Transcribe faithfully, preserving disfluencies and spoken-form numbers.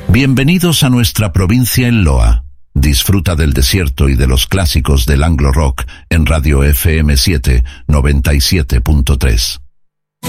Bienvenidos a nuestra provincia en Loa. Disfruta del desierto y de los clásicos del Anglo Rock en Radio F M siete noventa y siete punto tres.